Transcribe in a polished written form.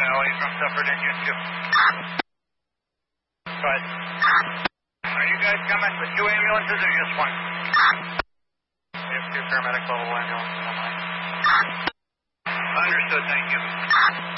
Valley from Suffolk Engine 2. Right. Are you guys coming with 2 ambulances or just one? We have 2 paramedic level ambulances on line. Understood, thank you.